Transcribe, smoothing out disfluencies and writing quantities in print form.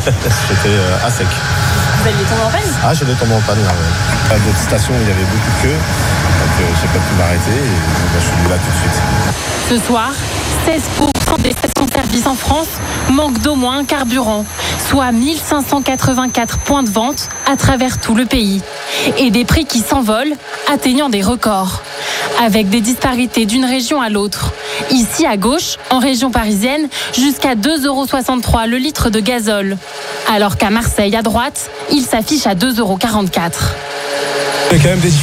J'étais à sec. Vous alliez tomber en panne ? Ah, j'allais tomber en panne, là, ouais. À d'autres stations, il y avait beaucoup de queue. Donc, j'ai pas pu m'arrêter et je suis venu là tout de suite. Ce soir, 16% des stations-service en France manquent d'au moins un carburant, soit 1584 points de vente à travers tout le pays. Et des prix qui s'envolent, atteignant des records. Avec des disparités d'une région à l'autre. Ici, à gauche, en région parisienne, jusqu'à 2,63 € le litre de gazole. Alors qu'à Marseille, à droite, il s'affiche à 2,44 €. Il y a quand même des